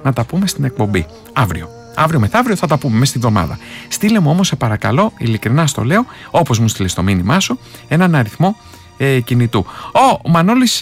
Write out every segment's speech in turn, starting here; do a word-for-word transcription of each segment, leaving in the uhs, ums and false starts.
να τα πούμε στην εκπομπή. Αύριο. Αύριο μεθαύριο θα τα πούμε μέσα στη εβδομάδα. Στείλε μου όμως, σε παρακαλώ, ειλικρινά στο λέω, όπως μου στείλες το μήνυμά σου, έναν αριθμό ε, κινητού. Ω, ο Μανώλης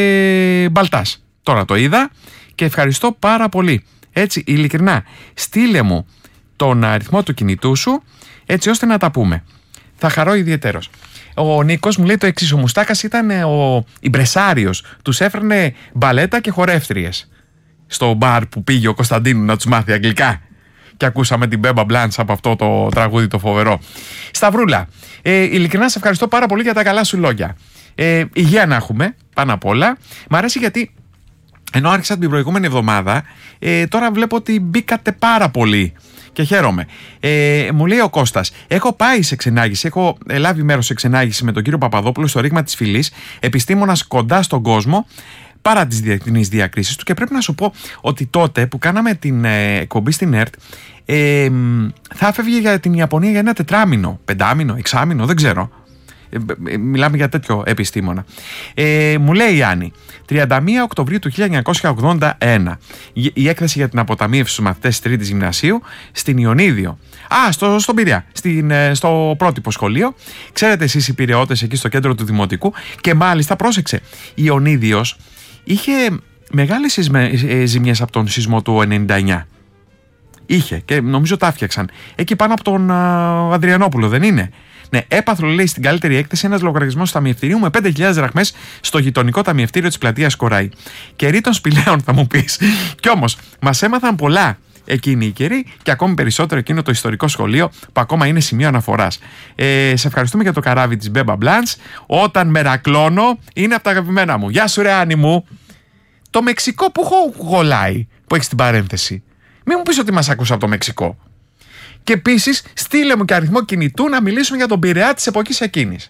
ε, Μπαλτάς. Τώρα το είδα και ευχαριστώ πάρα πολύ. Έτσι, ειλικρινά, στείλε μου τον αριθμό του κινητού σου, έτσι ώστε να τα πούμε. Θα χαρώ ιδιαιτέρως. Ο Νίκος μου λέει το εξής: ο Μουστάκας ήταν ο ιμπρεσάριος. Τους έφερνε μπαλέτα και χορεύτριες στο μπαρ που πήγε ο Κωνσταντίνου να τους μάθει αγγλικά. Και ακούσαμε την Μπέμπα Μπλάντς από αυτό το τραγούδι το φοβερό. Σταυρούλα, ε, ειλικρινά σε ευχαριστώ πάρα πολύ για τα καλά σου λόγια. Ε, υγεία να έχουμε, πάνω απ' όλα. Μ' αρέσει γιατί, ενώ άρχισα την προηγούμενη εβδομάδα, ε, τώρα βλέπω ότι μπήκατε πάρα πολύ. Και χαίρομαι. Ε, μου λέει ο Κώστας, έχω πάει σε ξενάγηση, έχω λάβει μέρος σε ξενάγηση με τον κύριο Παπαδόπουλο στο Ρήγμα της Φυλής, επιστήμονας κοντά στον κόσμο, παρά τις διεθνείς διακρίσεις του. Και πρέπει να σου πω ότι τότε που κάναμε την ε, εκπομπή στην ΕΡΤ, ε, θα έφευγε για την Ιαπωνία για ένα τετράμινο, πεντάμινο, εξάμινο, δεν ξέρω. Ε, μιλάμε για τέτοιο επιστήμονα. Ε, μου λέει η Άννη, τριάντα μία Οκτωβρίου του χίλια εννιακόσια ογδόντα ένα, η έκθεση για την αποταμίευση στους μαθητές της τρίτης γυμνασίου στην Ιωνίδιο. Α, στο, στον Πειραιά, στην, στο πρότυπο σχολείο. Ξέρετε εσείς οι Πειραιώτες εκεί στο κέντρο του Δημοτικού. Και μάλιστα, πρόσεξε, η Ιωνίδιος είχε μεγάλες ζημιές από τον σεισμό του ενενήντα εννιά. Είχε και νομίζω τα φτιάξαν. Εκεί πάνω από τον α, Ανδριανόπουλο, δεν είναι? Ναι, έπαθλο, λέει στην καλύτερη έκθεση, ένας λογαριασμός ταμιευτηρίου με πέντε χιλιάδες δραχμές στο γειτονικό ταμιευτήριο της πλατείας Κοράη. Καιρή των σπηλαίων, θα μου πεις. Κι όμως, μας έμαθαν πολλά εκείνοι οι καιροί και ακόμη περισσότερο εκείνο το ιστορικό σχολείο που ακόμα είναι σημείο αναφοράς. Ε, σε ευχαριστούμε για το καράβι της Μπέμπα Μπλάντς. Όταν μερακλώνω, είναι από τα αγαπημένα μου. Γεια σου, ρε Άννη μου. Το Μεξικό που έχω γολάει, που έχει την παρένθεση. Μην μου πεις ότι μας άκουσα από το Μεξικό. Και επίσης, στείλε μου και αριθμό κινητού να μιλήσουμε για τον Πειραιά της εποχής εκείνης.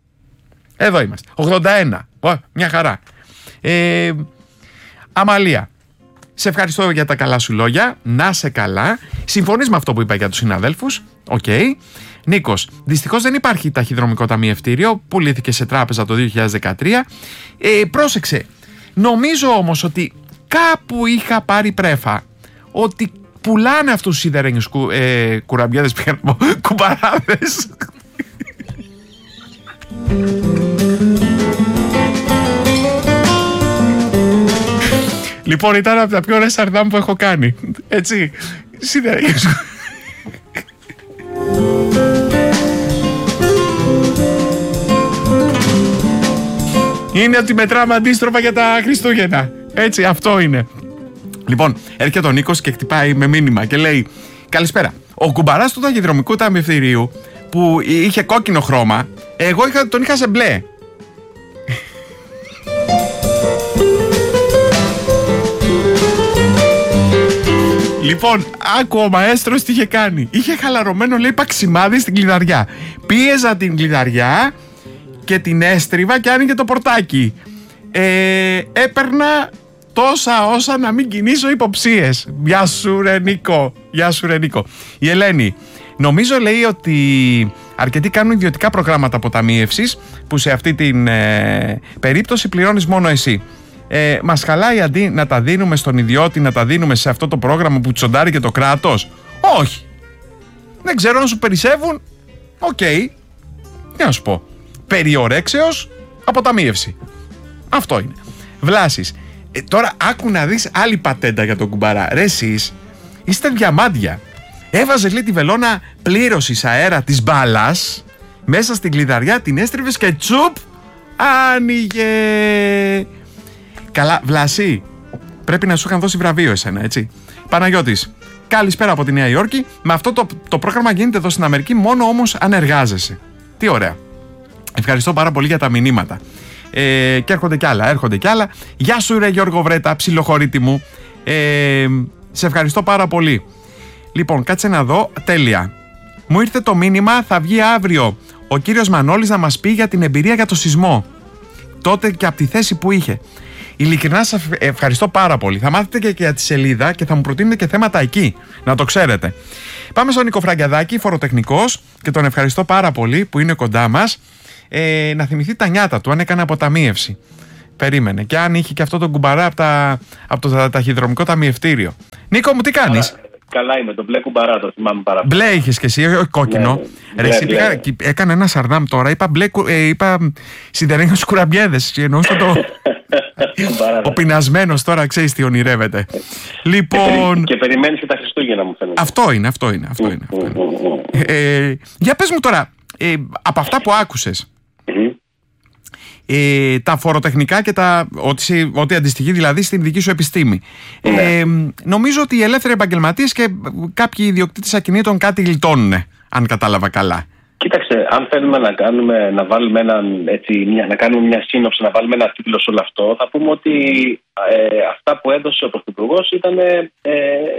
Εδώ είμαστε. ογδόντα ένα. Ω, μια χαρά. Ε, Αμαλία, σε ευχαριστώ για τα καλά σου λόγια. Να σε καλά. Συμφωνείς με αυτό που είπα για τους συναδέλφους? Οκ. Okay. Νίκος, δυστυχώς δεν υπάρχει ταχυδρομικό ταμιευτήριο. Πουλήθηκε σε τράπεζα το δύο χιλιάδες δεκατρία. Ε, πρόσεξε. Νομίζω όμως ότι κάπου είχα πάρει πρέφα ότι πουλάνε αυτούς τους σιδερένιους κου, ε, κουραμπιάδες, πήγα να πω, κουμπαράδες. Λοιπόν, ήταν από τα πιο ωραία σαρδάμ που έχω κάνει. Έτσι, σιδερένιους. Είναι ότι μετράμε αντίστροφα για τα Χριστούγεννα. Έτσι, αυτό είναι. Λοιπόν, έρχεται ο Νίκος και χτυπάει με μήνυμα και λέει: καλησπέρα. Ο κουμπαράς του ταχυδρομικού ταμιευτηρίου που είχε κόκκινο χρώμα, εγώ είχα, τον είχα σε μπλε. Λοιπόν, άκου ο μαέστρος τι είχε κάνει. Είχε χαλαρωμένο, λέει, παξιμάδι στην κλειδαριά. Πίεζα την κλειδαριά και την έστριβα και άνοιγε το πορτάκι. Ε, έπαιρνα τόσα όσα να μην κινήσω υποψίες. Γεια σου ρε Νίκο. Γεια σου ρε Νίκο. Η Ελένη, νομίζω, λέει, ότι αρκετοί κάνουν ιδιωτικά προγράμματα αποταμίευσης που σε αυτή την ε, περίπτωση πληρώνεις μόνο εσύ. Ε, μας χαλάει αντί να τα δίνουμε στον ιδιώτη, να τα δίνουμε σε αυτό το πρόγραμμα που τσοντάρει και το κράτος? Όχι. Δεν ξέρω αν σου περισσεύουν. Οκ. Okay. Τι να σου πω. Περιορέξεως αποταμίευση. Αυτό είναι. Βλάσεις. Ε, τώρα άκου να δεις άλλη πατέντα για τον κουμπαρά. Ρε εσείς είστε διαμάντια. Έβαζε, λέει, τη βελόνα πλήρωσης αέρα της μπάλας μέσα στην κλειδαριά, την έστριβες και τσουπ άνοιγε. Καλά, Βλάση, πρέπει να σου είχαν δώσει βραβείο εσένα, έτσι. Παναγιώτης, καλησπέρα από τη Νέα Υόρκη. Με αυτό το, το πρόγραμμα γίνεται εδώ στην Αμερική μόνο όμως αν εργάζεσαι. Τι ωραία. Ευχαριστώ πάρα πολύ για τα μηνύματα. Ε, και έρχονται κι άλλα, έρχονται κι άλλα. Γεια σου ρε Γιώργο Βρέτα, ψιλοχωρίτη μου. Ε, σε ευχαριστώ πάρα πολύ. Λοιπόν, κάτσε να δω. Τέλεια. Μου ήρθε το μήνυμα, θα βγει αύριο ο κύριος Μανώλης να μας πει για την εμπειρία για το σεισμό. Τότε και από τη θέση που είχε. Ειλικρινά σας ευχαριστώ πάρα πολύ. Θα μάθετε και για τη σελίδα και θα μου προτείνετε και θέματα εκεί. Να το ξέρετε. Πάμε στον Νίκο Φραγκιαδάκη, φοροτεχνικός, και τον ευχαριστώ πάρα πολύ που είναι κοντά μας. Ε, να θυμηθεί τα νιάτα του, αν έκανε αποταμίευση. Περίμενε. Και αν είχε και αυτό το κουμπαρά από, τα, από το ταχυδρομικό ταμιευτήριο. Νίκο μου, τι κάνεις? Καλά είμαι, το μπλε κουμπαρά, το θυμάμαι πάρα πολύ. Μπλε είχες και εσύ, όχι κόκκινο. Ναι, Ρε, μπλε, εσύ, μπλε. πήγα, έκανε ένα σαρνάμ τώρα, είπα, μπλε, ε, είπα σιδερένιος κουραμπιέδες και εννοούσα το... Ο πεινασμένος τώρα ξέρεις τι ονειρεύεται. Λοιπόν... Και, και περιμένεις και τα Χριστούγεννα μου φαίνεται. Αυτό είναι, αυτό είναι, αυτό είναι. Αυτό είναι. Ε, για πες μου τώρα, ε, από αυτά που άκουσες, Ε, τα φοροτεχνικά και τα, ό,τι, ό,τι αντιστοιχεί δηλαδή στην δική σου επιστήμη. Ναι. Ε, νομίζω ότι οι ελεύθεροι επαγγελματίες και κάποιοι ιδιοκτήτες ακινήτων κάτι γλιτώνουν, αν κατάλαβα καλά. Κοίταξε, αν θέλουμε να, κάνουμε, να, βάλουμε έναν, έτσι, μια, να κάνουμε μια σύνοψη, να βάλουμε ένα τίτλο σε όλο αυτό, θα πούμε ότι ε, αυτά που έδωσε ο Πρωθυπουργός ήταν ε, ε,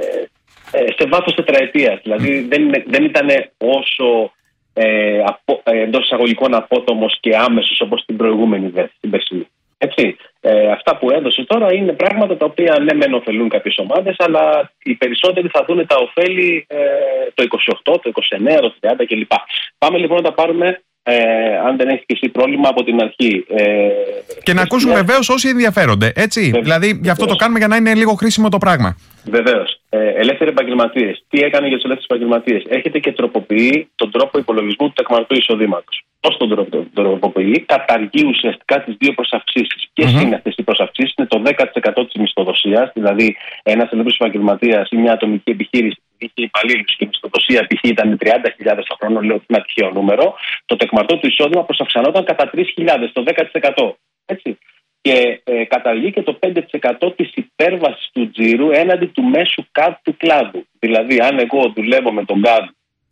σε βάθος τετραετίας. Δηλαδή mm. δεν, δεν ήταν όσο ε, απο, ε, εντός εισαγωγικών απότομος και άμεσος όπως την προηγούμενη ιδέα, την περσινή. Έτσι. Ε, αυτά που έδωσε τώρα είναι πράγματα τα οποία ναι μεν ωφελούν κάποιες ομάδες, αλλά οι περισσότεροι θα δουν τα ωφέλη ε, το είκοσι οκτώ, το είκοσι εννέα, το τριάντα κλπ. Πάμε λοιπόν να τα πάρουμε, ε, αν δεν έχει και εσύ πρόβλημα, από την αρχή. Ε, και να ακούσουν ναι. βεβαίως όσοι ενδιαφέρονται. Έτσι. Βεβαίως. Δηλαδή γι' αυτό το κάνουμε για να είναι λίγο χρήσιμο το πράγμα. Βεβαίως. Ε, ελεύθεροι επαγγελματίες. Τι έκανε για τους ελεύθερους επαγγελματίες? Έχετε και τροποποιεί τον τρόπο υπολογισμού του τεκμαρτού εισοδήματος. Πώς τον τροποποιεί? Καταργεί ουσιαστικά τις δύο προσαυξήσεις. Ποιες mm-hmm. είναι αυτές οι προσαυξήσεις? Είναι το δέκα τοις εκατό της μισθοδοσίας, δηλαδή ένας ελεύθερος επαγγελματίας ή μια ατομική επιχείρηση είχε υπαλλήλους και η μισθοδοσία π.χ. ήταν τριάντα χιλιάδες το χρόνο, λέω ότι είναι ένα τυχαίο νούμερο, το τεκμαρτό του εισόδημα προσαυξανόταν κατά τρεις χιλιάδες, το δέκα τοις εκατό. Έτσι. Και ε, καταργεί και το πέντε τοις εκατό της υπέρβασης του τζίρου έναντι του μέσου κάδ του κλάδου. Δηλαδή, αν εγώ δουλεύω με τον κάδ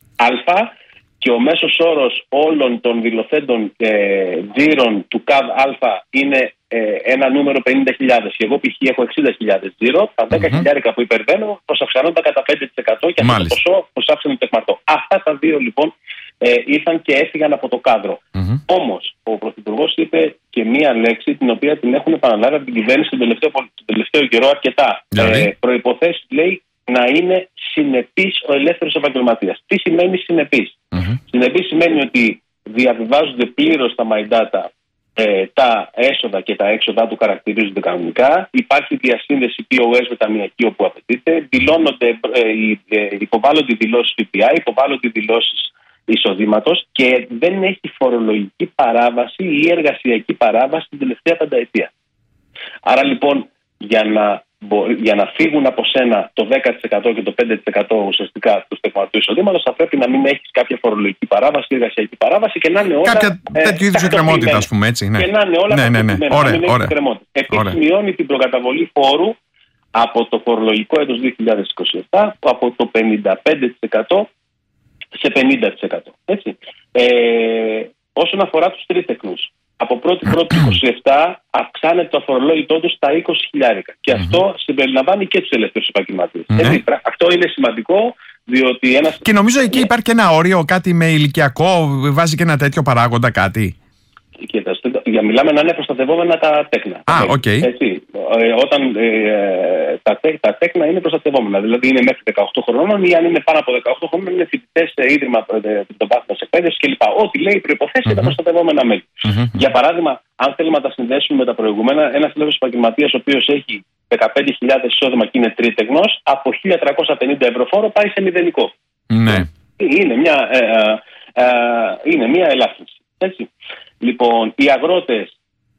Α και ο μέσος όρος όλων των δηλωθέντων ε, τζίρων του κάδ Α είναι ε, ένα νούμερο πενήντα χιλιάδες και εγώ π.χ. έχω εξήντα χιλιάδες τζίρο, τα δέκα χιλιάδες mm-hmm. που υπερβαίνω προσαυξανόνταν κατά πέντε τοις εκατό και αυτό το ποσό προσάψανε το τεκμαρτό. Αυτά τα δύο λοιπόν ε, ήρθαν και έφυγαν από το κάδρο. Mm-hmm. Όμως, ο Πρωθυπουργός είπε και μία λέξη την οποία την έχουν επαναλάβει από την κυβέρνηση τον τελευταίο, τον τελευταίο καιρό αρκετά. Mm-hmm. Ε, προϋποθέσεις, λέει, να είναι συνεπής ο ελεύθερος επαγγελματίας. Τι σημαίνει συνεπής? Mm-hmm. Συνεπής σημαίνει ότι διαβιβάζονται πλήρως τα my data, ε, τα έσοδα και τα έξοδα του χαρακτηρίζονται κανονικά. Υπάρχει διασύνδεση πι ο ες με ταμιακή όπου απαιτείται. Δηλώνονται, ε, ε, υποβάλλονται δηλώσεις ΦΠΑ, υποβάλλονται δηλώσεις εισοδήματος και δεν έχει φορολογική παράβαση ή εργασιακή παράβαση την τελευταία πενταετία. Άρα λοιπόν για να, για να φύγουν από σένα το δέκα τοις εκατό και το πέντε τοις εκατό ουσιαστικά του τεκμαρτού εισοδήματος, θα πρέπει να μην έχεις κάποια φορολογική παράβαση ή εργασιακή παράβαση και να είναι όλα. Κάποια ε, τέτοιου είδους εκκρεμότητα, ας πούμε έτσι. Ναι. Και να είναι όλα ναι, ναι, ναι. Ωραία, ωραία. Επίσης, μειώνει την προκαταβολή φόρου από το φορολογικό έτος δύο χιλιάδες είκοσι επτά από το πενήντα πέντε τοις εκατό σε πενήντα τοις εκατό. Έτσι. Ε, όσον αφορά τους τρίτεκνους, από πρώτη πρώτη είκοσι επτά αυξάνεται το αφορολόγητό του στα είκοσι χιλιάδες. Και αυτό συμπεριλαμβάνει και τους ελεύθερους επαγγελματίες. Mm-hmm. Αυτό είναι σημαντικό, διότι ένας... Και νομίζω εκεί υπάρχει και ένα όριο, κάτι με ηλικιακό, βάζει και ένα τέτοιο παράγοντα κάτι. Κοίτα, για μιλάμε να είναι προστατευόμενα τα τέκνα. Α, οκ. Okay. Έτσι, ε, όταν ε, τα, τέ, τα τέκνα είναι προστατευόμενα, δηλαδή είναι μέχρι δεκαοκτώ χρονών ή αν είναι πάνω από δεκαοκτώ χρονών είναι φοιτητές σε ίδρυμα των πάθητας εκπαίδευσης κλπ. Ό,τι λέει η προϋποθέση είναι mm-hmm. τα προστατευόμενα μέλη. Mm-hmm. Για παράδειγμα, αν θέλουμε να τα συνδέσουμε με τα προηγούμενα, ένας ελεύθερος επαγγελματίας ο οποίος έχει δεκαπέντε χιλιάδες εισόδημα και είναι τρίτεκνος, από χίλια τριακόσια πενήντα ευρώ φόρο πάει σε μηδενικό. Ναι. Είναι μια, ε, ε, ε, είναι μια ελάφρυνση. Έτσι. Λοιπόν, οι αγρότες,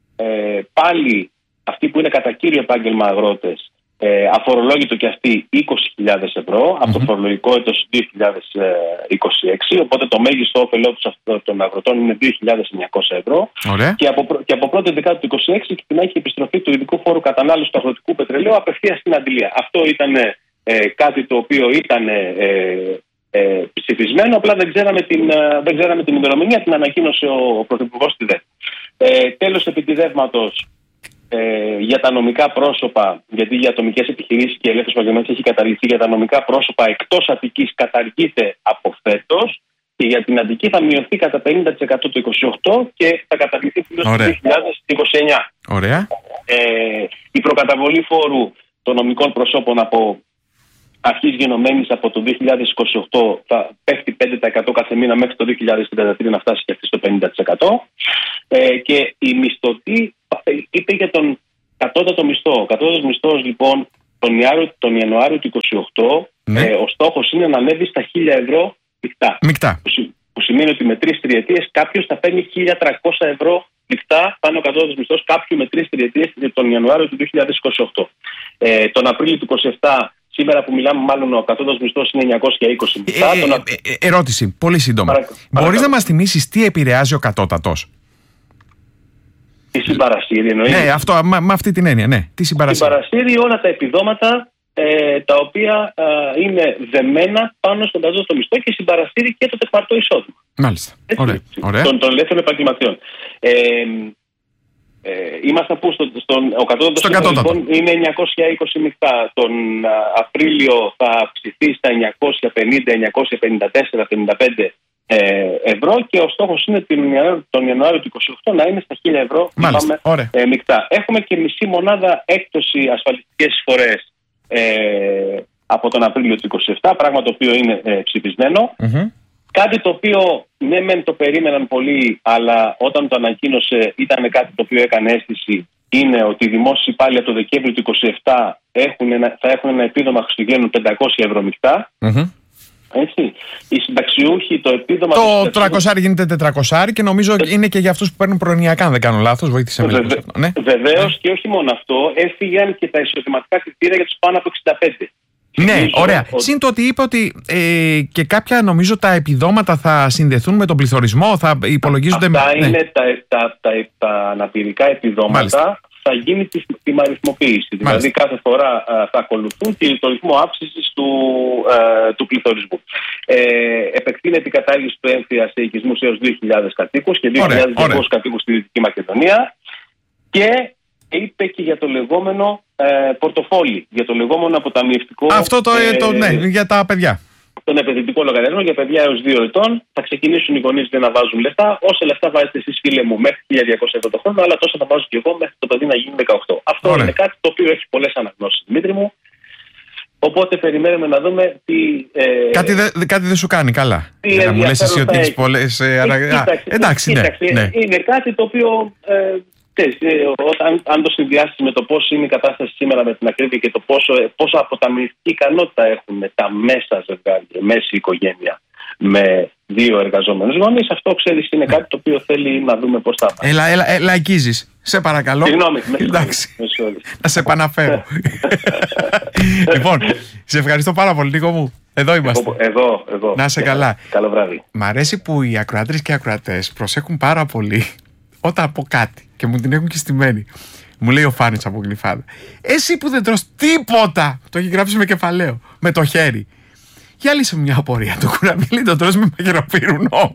ε, πάλι αυτοί που είναι κατά κύριο επάγγελμα αγρότες, ε, αφορολόγητο και αυτοί είκοσι χιλιάδες ευρώ mm-hmm. από το φορολογικό έτος δύο χιλιάδες είκοσι έξι, οπότε το μέγιστο όφελό τους των αγροτών είναι δύο χιλιάδες εννιακόσια ευρώ. Ωραία. Και από, και από πρώτη δεκάτου του είκοσι έξι ξεκινάει και η επιστροφή του ειδικού φόρου κατανάλωσης του αγροτικού πετρελαίου απευθείας στην αντιλία. Αυτό ήταν ε, κάτι το οποίο ήταν ε, Ε, ψηφισμένο, απλά δεν ξέραμε, την, δεν ξέραμε την ημερομηνία, την ανακοίνωσε ο, ο Πρωθυπουργός στη ΔΕ. Ε, τέλος επιτιδεύματος ε, για τα νομικά πρόσωπα, γιατί για ατομικές επιχειρήσεις και ελεύθερους επαγγελματίες έχει καταργηθεί, για τα νομικά πρόσωπα εκτός Αττικής καταργείται από φέτος και για την Αττική θα μειωθεί κατά πενήντα τοις εκατό το είκοσι οκτώ και θα καταργηθεί πλήρως το δύο χιλιάδες είκοσι εννέα. Ωραία. Ε, η προκαταβολή φόρου των νομικών προσώπων από αρχής γενομένης από το δύο χιλιάδες είκοσι οκτώ θα πέφτει πέντε τοις εκατό κάθε μήνα μέχρι το δύο χιλιάδες τριάντα τρία να φτάσει και αυτή στο πενήντα τοις εκατό. Ε, και οι μισθωτοί είπε για τον κατώτατο μισθό. Ο κατώτατος μισθός λοιπόν τον Ιανουάριο, τον Ιανουάριο του είκοσι οκτώ, ναι. ε, ο στόχος είναι να ανέβει στα χίλια ευρώ μεικτά. Μεικτά. Που, που σημαίνει ότι με τρεις τριετίες κάποιος θα παίρνει χίλια τριακόσια ευρώ μεικτά, πάνω ο κατώτατος μισθός κάποιου με τρεις τριετίες τον Ιανουάριο του δύο χιλιάδες είκοσι οκτώ. Ε, τον Απρίλιο του είκοσι επτά, σήμερα που μιλάμε, μάλλον ο κατώτατος μισθός είναι εννιακόσια είκοσι μεικτά. Ε, τον... ε, ε, ερώτηση, πολύ σύντομα. Παρακ... Μπορείς να μας θυμίσεις τι επηρεάζει ο κατώτατος? Τη συμπαρασύρει εννοεί. Ναι, αυτό, με, με αυτή την έννοια, ναι. Τι συμπαρασύρει? Συμπαρασύρει όλα τα επιδόματα ε, τα οποία ε, είναι δεμένα πάνω στον κατώτατο μισθό και συμπαρασύρει και το τεκμαρτό εισόδημα. Μάλιστα. Ωραία. Ωραία. Των, των ελεύθερων επαγγελματιών. Ε, ε, είμαστε που στο, στον, ο κατώτατος λοιπόν, είναι εννιακόσια είκοσι μεικτά. Τον α, Απρίλιο θα αυξηθεί στα εννιακόσια πενήντα, εννιακόσια πενήντα τέσσερα, πενήντα πέντε ευρώ και ο στόχος είναι τον Ιανουάριο του είκοσι οκτώ να είναι στα χίλια ευρώ. Μάλιστα, είπαμε, ε, μεικτά. Έχουμε και μισή μονάδα έκπτωση ασφαλιστικές εισφορές ε, από τον Απρίλιο του είκοσι επτά, πράγμα το οποίο είναι ε, ψηφισμένο. Mm-hmm. Κάτι το οποίο ναι μεν το περίμεναν πολύ, αλλά όταν το ανακοίνωσε ήταν κάτι το οποίο έκανε αίσθηση, είναι ότι οι δημόσιοι υπάλληλοι από το Δεκέμβριο του είκοσι επτά έχουν ένα, θα έχουν ένα επίδομα Χριστουγέννων πεντακόσια ευρώ μεικτά. Mm-hmm. Έτσι. Οι συνταξιούχοι το επίδομα. Το τριακόσια γίνεται τετρακόσια και νομίζω ε... είναι και για αυτούς που παίρνουν προνοιακά, αν δεν κάνω λάθος. Βοήθησε με Βεβαι... αυτό. Ναι. Βεβαίως ναι. Και όχι μόνο αυτό, έφυγαν και τα εισοδηματικά κριτήρια για τους πάνω από εξήντα πέντε. Ναι, νομίζω ωραία. Ότι... Συν το ότι είπε ότι ε, και κάποια νομίζω τα επιδόματα θα συνδεθούν με τον πληθωρισμό, θα υπολογίζονται. Αυτά με... είναι ναι. τα, τα, τα, τα αναπηρικά επιδόματα. Μάλιστα. Θα γίνει τη τιμαριθμοποίηση. Δηλαδή κάθε φορά α, θα ακολουθούν και το ρυθμό αύξησης του, α, του πληθωρισμού. Ε, επεκτείνεται η κατάργηση του έμφυα σε οικισμούς έως δύο χιλιάδες κατοίκους και δύο χιλιάδες διακόσιους κατοίκους στη Δυτική Μακεδονία. Και είπε και για το λεγόμενο ε, πορτοφόλι, για το λεγόμενο αποταμιευτικό. Αυτό το, ε, το ναι, για τα παιδιά. Τον επενδυτικό λογαριασμό για παιδιά έως δύο ετών. Θα ξεκινήσουν οι γονείς να βάζουν λεφτά. Όσα λεφτά βάζετε εσείς, φίλε μου, μέχρι χίλια διακόσια ευρώ το χρόνο, αλλά τόσα θα βάζω και εγώ μέχρι το παιδί να γίνει δεκαοκτώ. Αυτό Ωραία. Είναι κάτι το οποίο έχει πολλές αναγνώσεις, Δημήτρη μου. Οπότε περιμένουμε να δούμε τι. Ε... Κάτι, δε, κάτι δεν σου κάνει καλά. Τι για να μου λες εσύ ότι έχεις πολλές. Ε, ανα... κοίταξε, εντάξει, κοίταξε, ναι, ναι. Είναι κάτι το οποίο. Ε, Όταν, αν το συνδυάσεις με το πώς είναι η κατάσταση σήμερα με την ακρίβεια και το πόσο, πόσο αποταμιευτική ικανότητα έχουν τα μέσα ζευγάρια, μέση οικογένεια με δύο εργαζόμενους γονείς, αυτό ξέρεις είναι κάτι το οποίο θέλει να δούμε πώς θα πάει. Έλα, έλα, έλα, λαϊκίζεις. Σε παρακαλώ. Συγγνώμη, εντάξει. Να σε επαναφέρω. Λοιπόν, σε ευχαριστώ πάρα πολύ, Νίκο μου. Εδώ είμαστε. Εδώ, εδώ. Να είσαι καλά. Καλό βράδυ. Μ' αρέσει που οι ακροάτρες και οι ακροατές προσέχουν πάρα πολύ όταν πω κάτι και μου την έχουν και στημένη. Μου λέει ο Φάνης από Γλυφάδα, εσύ που δεν τρως τίποτα, το έχει γράψει με κεφαλαίο, με το χέρι. Για λύσε μου μια απορία, το κουραμπίλι το τρως με μαγειροπυρουνό.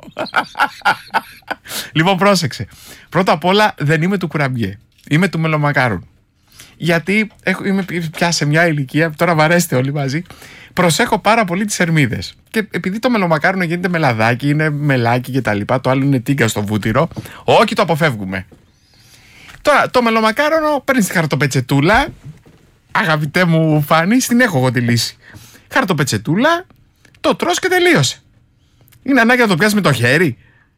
Λοιπόν, πρόσεξε. Πρώτα απ' όλα δεν είμαι του κουραμπιέ, είμαι του μελομακάρων. Γιατί έχω, είμαι πια σε μια ηλικία, τώρα βαρέστε όλοι μαζί, προσέχω πάρα πολύ τις θερμίδες. Και επειδή το μελομακάρονο γίνεται με λαδάκι, είναι μελάκι και τα λοιπά, το άλλο είναι τίγκα στο βούτυρο, όχι, το αποφεύγουμε. Τώρα, το μελομακάρονο παίρνεις τη χαρτοπετσετούλα, αγαπητέ μου Φάνη, την έχω εγώ τη λύση. Χαρτοπετσετούλα, το τρως και τελείωσε. Είναι ανάγκη να το πιάσεις με το χέρι.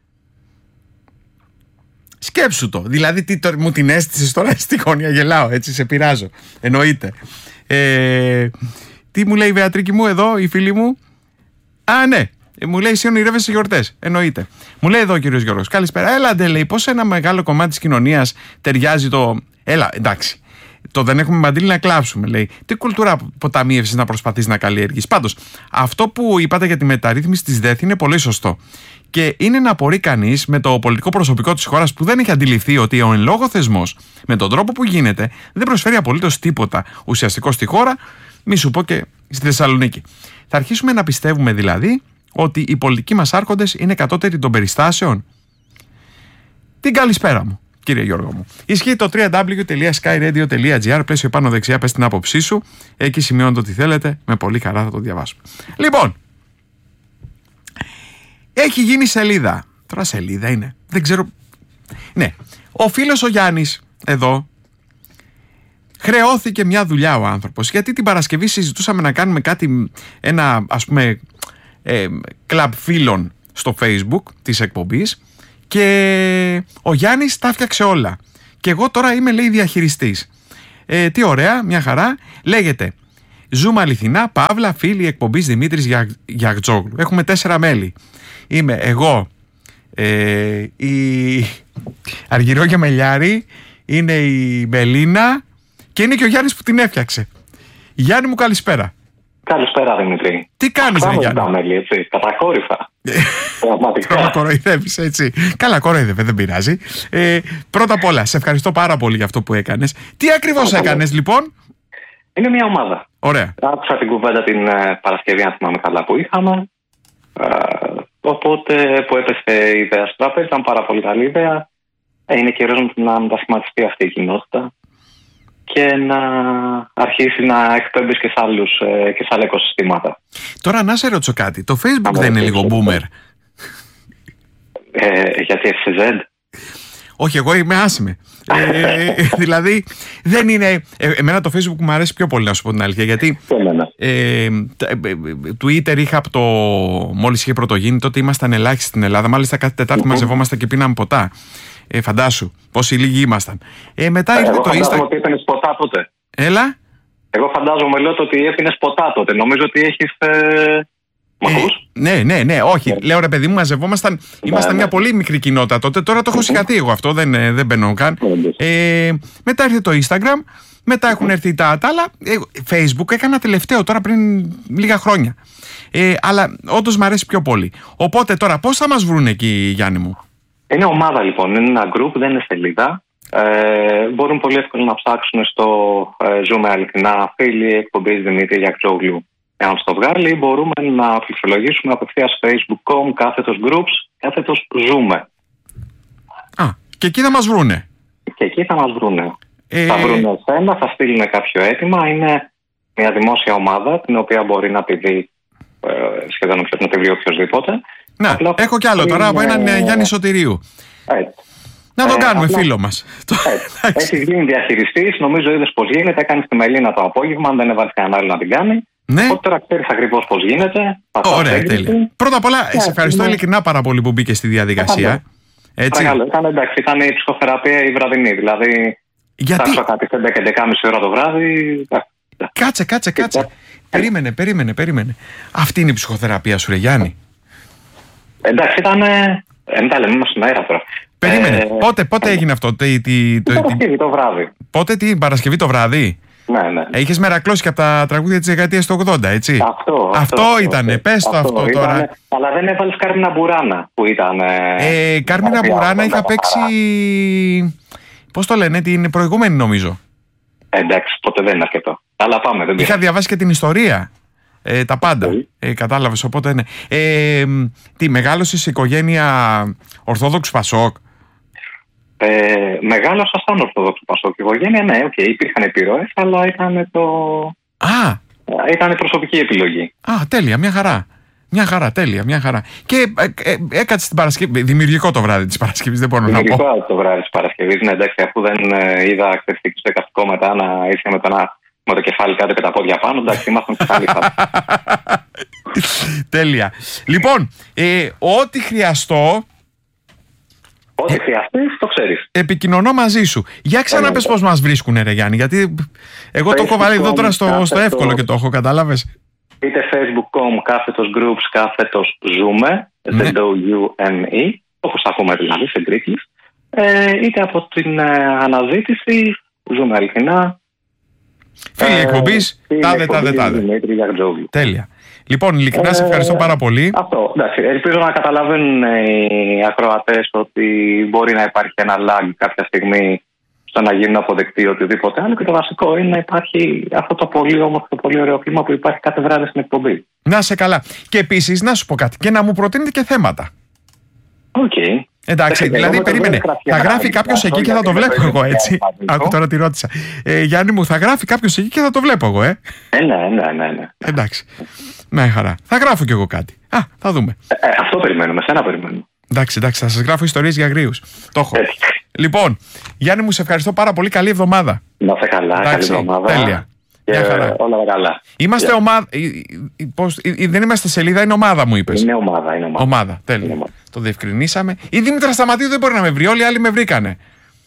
Σκέψου το. Δηλαδή, τι το, μου την αίσθησες τώρα στη γωνία, γελάω, έτσι, σε πειράζω. Εννοείται. Ε, τι μου λέει η Βεατρίκη μου εδώ, η φίλη μου. Α, ναι. Μου λέει, εσύ ονειρεύεσαι γιορτές. Εννοείται. Μου λέει εδώ ο κύριος Γιώργος. Καλησπέρα. Έλα, ντε, λέει, πώς ένα μεγάλο κομμάτι της κοινωνίας ταιριάζει το. Έλα, εντάξει. Το δεν έχουμε μαντήλι να κλάψουμε, λέει. Τι κουλτούρα αποταμίευσης να προσπαθείς να καλλιεργείς. Πάντως, αυτό που είπατε για τη μεταρρύθμιση της ΔΕΘ είναι πολύ σωστό. Και είναι να απορεί κανείς με το πολιτικό προσωπικό της χώρας που δεν έχει αντιληφθεί ότι ο εν λόγω θεσμός, με τον τρόπο που γίνεται, δεν προσφέρει απολύτως τίποτα ουσιαστικό στη χώρα, μη σου πω και στη Θεσσαλονίκη. Θα αρχίσουμε να πιστεύουμε δηλαδή ότι οι πολιτικοί μας άρχοντες είναι κατώτεροι των περιστάσεων. Την καλησπέρα μου, κύριε Γιώργο μου. Ισχύει το double-u double-u double-u τελεία skyradio τελεία gr, πλαίσιο πάνω δεξιά, πες την άποψή σου. Εκεί σημειώνετε ό,τι θέλετε, με πολύ χαρά θα το διαβάσουμε. Λοιπόν, έχει γίνει σελίδα. Τώρα σελίδα είναι. Δεν ξέρω. Ναι. Ο φίλος ο Γιάννης εδώ χρεώθηκε μια δουλειά ο άνθρωπος. Γιατί την Παρασκευή συζητούσαμε να κάνουμε κάτι, ένα ας πούμε ε, κλαμπ φίλων στο Facebook της εκπομπής και ο Γιάννης τα έφτιαξε όλα. και εγώ τώρα είμαι, λέει, διαχειριστής. Ε, τι ωραία, μια χαρά. Λέγεται Ζούμε αληθινά, Παύλα, φίλοι εκπομπής Δημήτρης Γιαγτζόγλου. Έχουμε τέσσερα μέλη. Είμαι εγώ, ε, η Αργυρό Γεμελιάρη, είναι η Μελίνα και είναι και ο Γιάννης που την έφτιαξε. Γιάννη μου, καλησπέρα. Καλησπέρα, Δημήτρη. Τι κάνεις, ρε Γιάννη? Τα μέλη, έτσι, κατακόρυφα. Πραγματικά. Κοροϊδεύεις, έτσι. Καλά, κοροϊδεύε, δεν πειράζει. Ε, πρώτα απ' όλα, σε ευχαριστώ πάρα πολύ για αυτό που έκανες. Τι ακριβώς έκανες, λοιπόν? Είναι μια ομάδα. Ωραία. Άκουσα την κουβέντα την uh, Παρασκευή, αν θυμάμαι καλά, που είχαμε. Uh, οπότε που έπεσε η ιδέα στο τραπέζι, ήταν πάρα πολύ καλή ιδέα. Ε, είναι καιρός να μετασχηματιστεί αυτή η κοινότητα και να αρχίσει να εκπέμπει και σε, άλλους, και σε άλλα οικοσυστήματα. Τώρα να σε ρωτήσω κάτι. Το Facebook Άμα δεν είναι λίγο boomer? Ε, γιατί εφ σι ζεντ? Όχι, εγώ είμαι άσημη. ε, δηλαδή δεν είναι. Ε, εμένα το Facebook μου αρέσει πιο πολύ, να σου πω την αλήθεια. Γιατί ε, Twitter είχα από το. Μόλις είχε πρωτογίνει, τότε ήμασταν ελάχιστοι στην Ελλάδα. Μάλιστα κάθε Τετάρτη μαζευόμασταν και πίναμε ποτά. Ε, φαντάσου πόσοι λίγοι ήμασταν. Ε, μετά ήρθε το Instagram. Εγώ ότι έπινες ποτά τότε. Έλα. Εγώ φαντάζομαι, λέω, ότι έπινες ποτά τότε. Νομίζω ότι έχεις. Ε... Ε, ναι, ναι, ναι, όχι. Yeah. Λέω, ρε παιδί μου, μαζευόμασταν. Yeah, ήμασταν yeah. μια πολύ μικρή κοινότητα τότε. Τώρα το έχω συγχαθεί εγώ αυτό. Δεν, δεν μπαίνω καν. Yeah. Ε, μετά ήρθε το Instagram. Μετά έχουν έρθει τα άλλα. Ε, Facebook έκανα τελευταίο τώρα πριν λίγα χρόνια. Ε, αλλά όντως μου αρέσει πιο πολύ. Οπότε τώρα πώς θα μας βρουν εκεί, Γιάννη μου? Είναι ομάδα, λοιπόν. Είναι ένα group, δεν είναι σελίδα. Ε, μπορούν πολύ εύκολα να ψάξουν στο ε, Ζούμε αληθινά, φίλοι εκπομπής Δημήτρη Γιαγτζόγλου. Εάν στο βγάλει, μπορούμε να πληκτρολογήσουμε απευθείας facebook τελεία com κάθετος groups, κάθετος Ζούμε. Α, και εκεί θα μας βρούνε. Και εκεί θα μας βρούνε. Ε... Θα βρούνε εσένα, θα στείλουν κάποιο αίτημα. Είναι μια δημόσια ομάδα, την οποία μπορεί να τη δει ε, σχεδόν να τη βρει οποιοδήποτε. Να, απλά έχω κι άλλο τώρα από έναν ε... Γιάννη Σωτηρίου. Έτσι. Να τον ε, κάνουμε απλά... φίλο μας. Έχεις γίνει διαχειριστής, νομίζω είδες πώς γίνεται. Έκανες τη Μελίνα το απόγευμα, αν δεν έβαλε κανένα άλλο να την κάνει. Ναι. Οπότε τώρα ξέρεις ακριβώς πώς γίνεται. Ωραία, τέλεια. Πρώτα απ' όλα, yeah, σε ευχαριστώ yeah. ειλικρινά πάρα πολύ που μπήκε στη διαδικασία. Έτσι. Παρακαλώ, ήταν εντάξει, ήταν η ψυχοθεραπεία η βραδινή. Δηλαδή, γιατί... θα κάτι σε δέκα με δέκα ώρα το βράδυ. Κάτσε, κάτσε, κάτσε. Περίμενε, περίμενε, περίμενε. Αυτή είναι η ψυχοθεραπεία σου, ρε Γιάννη? Εντάξει, ήταν. Δεν τα λέμε, είμαστε μέρα τώρα. Περίμενε. Ε, πότε, πότε ε, έγινε αυτό? Την Παρασκευή το βράδυ. Πότε, την Παρασκευή το βράδυ? Ναι, ναι. Είχες μερακλώσει και από τα τραγούδια της δεκαετίας του ογδόντα, έτσι? Αυτό, αυτό, αυτό ήτανε, αυτό, πες το αυτό, αυτό τώρα. Ήτανε, αλλά δεν έβαλες Κάρμινα Μπουράνα που ήταν. Ε, Κάρμινα Μπουράνα είχα παίξει. Πώς το λένε, την προηγούμενη νομίζω. Ε, εντάξει, ποτέ δεν είναι αρκετό. Αλλά πάμε, δεν είχα διαβάσει και την ιστορία. Ε, τα πάντα. Ε, κατάλαβες, οπότε ναι. Ε, τι, μεγάλωσες σε οικογένεια Ορθόδοξου Πασόκ? Ε, μεγάλωσα σαν Ορθόδοξο Πασόκ οικογένεια, ναι, okay, υπήρχαν επιρροές, αλλά ήταν το. Α! Ήταν η προσωπική επιλογή. Α, τέλεια, μια χαρά. Μια χαρά, τέλεια, μια χαρά. Και ε, ε, έκατσε την Παρασκευή. Δημιουργικό το βράδυ της Παρασκευής, δεν μπορώ να πω. Δημιουργικό το βράδυ της Παρασκευής, ναι, εντάξει, αφού δεν ε, είδα χθες στο δικαστικό μετά να ήρθε με το, ένα, με το κεφάλι κάτω και τα πόδια πάνω, εντάξει, ήμασταν σε καλή φάση. Τέλεια. Λοιπόν, ε, ό,τι χρειαστώ. Ό,τι χρειαστείς, το ξέρεις. Επικοινωνώ μαζί σου. Για ξαναπες πώς μας βρίσκουνε, ρε Γιάννη, γιατί εγώ το έχω βάλει εδώ τώρα στο, στο εύκολο και το έχω, κατάλαβες. Είτε facebook τελεία com κάθετος groups κάθετος Ζούμε, Z-O-U-M-E, όπως ακούμε δηλαδή σε γκρίκλις, ε, είτε από την ε, αναζήτηση Ζούμε αληθινά. Φίλοι εκπομπής, τάδε, τάδε, τάδε. Τέλεια. Λοιπόν, ειλικρινά σε ευχαριστώ πάρα πολύ. Αυτό, εντάξει. Ελπίζω να καταλαβαίνουν οι ακροατές ότι μπορεί να υπάρχει ένα lag κάποια στιγμή στο να γίνουν αποδεκτοί οτιδήποτε άλλο. Και το βασικό είναι να υπάρχει αυτό το πολύ όμορφο, το πολύ ωραίο κλίμα που υπάρχει κάθε βράδυ στην εκπομπή. Να σε καλά. Και επίσης, να σου πω κάτι, και να μου προτείνετε και θέματα. Οκ. Okay. Εντάξει, δηλαδή περίμενε. Θα γράφει κάποιος εκεί και θα το βλέπω εγώ, έτσι. Άκου τώρα τη ρώτησα. Ε, Γιάννη μου, θα γράφει κάποιος εκεί και θα το βλέπω εγώ, ε. Ε, ναι, ναι, ναι, ναι. Εντάξει. Με χαρά. Θα γράφω κι εγώ κάτι. Α, θα δούμε. Ε, αυτό περιμένουμε, σένα περιμένουμε. Εντάξει, εντάξει, θα σας γράφω ιστορίες για αγρίους. Το έχω. Έτσι. Λοιπόν, Γιάννη μου, σε ευχαριστώ πάρα πολύ. Καλή εβδομάδα. Να σε καλά, εντάξει, καλή εβδομάδα. Τέλεια. Και όλα καλά. Είμαστε yeah. ομάδα. Πώς, δεν είμαστε σελίδα, είναι ομάδα μου είπες. Είναι ομάδα, είναι ομάδα. Ομάδα, τέλεια. Είναι ομάδα. Το διευκρινίσαμε. Η Δήμητρα Σταματίου δεν μπορεί να με βρει, όλοι οι άλλοι με βρήκανε.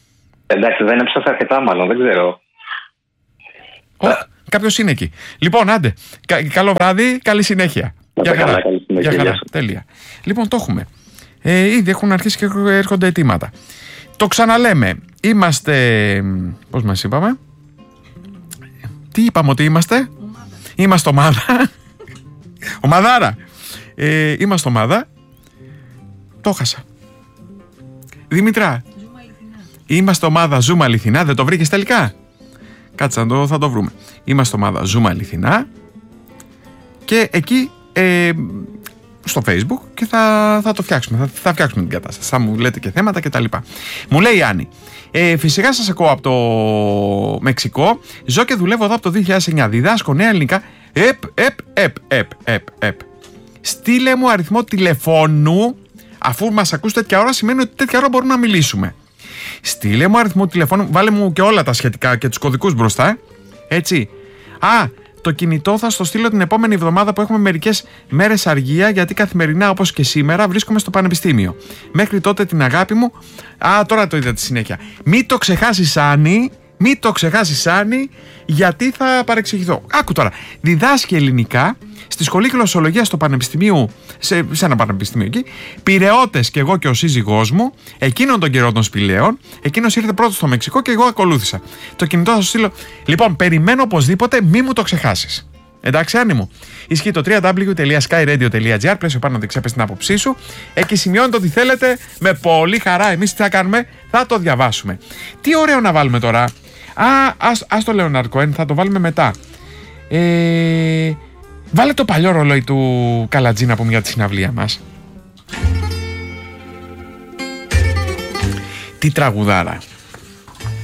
Εντάξει, δεν έψασα αρκετά, μάλλον, δεν ξέρω. Oh, κάποιος είναι εκεί. Λοιπόν, άντε. Κα, καλό βράδυ, καλή συνέχεια. Για χαρά. Καλή συνέχεια. Για χαρά. Τέλεια. Λοιπόν, το έχουμε. Ε, ήδη έχουν αρχίσει και έρχονται αιτήματα. Το ξαναλέμε. Είμαστε. Πώς μας είπαμε? Τι είπαμε ότι είμαστε? Ομάδα. Είμαστε ομάδα. Ομαδάρα. Ε, είμαστε ομάδα. Το χάσα. Δημητρά. Ζούμε αληθινά. Είμαστε ομάδα Ζούμε αληθινά. Δεν το βρήκες τελικά? Κάτσε να το, θα το βρούμε. Είμαστε ομάδα Ζούμε αληθινά. Και εκεί ε, στο Facebook και θα, θα το φτιάξουμε. Θα, θα φτιάξουμε την κατάσταση. Θα μου λέτε και θέματα και τα λοιπά. Μου λέει η Άννη. Ε, φυσικά σας ακούω από το Μεξικό. Ζω και δουλεύω εδώ από το δύο χιλιάδες εννιά. Διδάσκω νέα ελληνικά. Επ, επ, επ, επ, επ, επ. Στείλε μου αριθμό τηλεφώνου. Αφού μας ακούς τέτοια ώρα, σημαίνει ότι τέτοια ώρα μπορούμε να μιλήσουμε. Στείλε μου αριθμό τηλεφώνου. Βάλε μου και όλα τα σχετικά και τους κωδικούς μπροστά. Έτσι. Α, το κινητό θα στο στείλω την επόμενη εβδομάδα που έχουμε μερικές μέρες αργία, γιατί καθημερινά όπως και σήμερα βρίσκομαι στο πανεπιστήμιο. Μέχρι τότε την αγάπη μου. Α, τώρα το είδα τη συνέχεια. Μην το ξεχάσεις, Άννη. Μην το ξεχάσεις, Άννη, γιατί θα παρεξηγηθώ. Άκου τώρα. Διδάσκει ελληνικά στη σχολή γλωσσολογίας του Πανεπιστημίου, σε, σε ένα πανεπιστήμιο εκεί. Πειραιώτες και εγώ και ο σύζυγός μου, εκείνον τον καιρό των σπηλαίων. Εκείνος ήρθε πρώτος στο Μεξικό και εγώ ακολούθησα. Το κινητό θα σου στείλω. Λοιπόν, περιμένω οπωσδήποτε, μη μου το ξεχάσεις. Εντάξει, Άννη μου. Ισχύει το double-u double-u double-u τελεία sky radio τελεία gr, πλαίσιο πάνω δεξιά, πες την άποψή σου. Εκεί σημειώνετε ό,τι θέλετε με πολύ χαρά. Εμείς τι θα κάνουμε? Θα το διαβάσουμε. Τι ωραίο να βάλουμε τώρα. Α, ας, ας το Leonard Cohen, θα το βάλουμε μετά. Ε, βάλε το παλιό ρολόι του Καλατζή να πούμε για τη συναυλία μας. Τι τραγουδάρα.